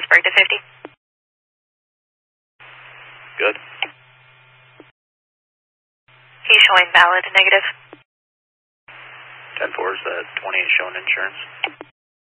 break to 50. Good. He's showing valid, negative. 10-4, is that 20 showing insurance?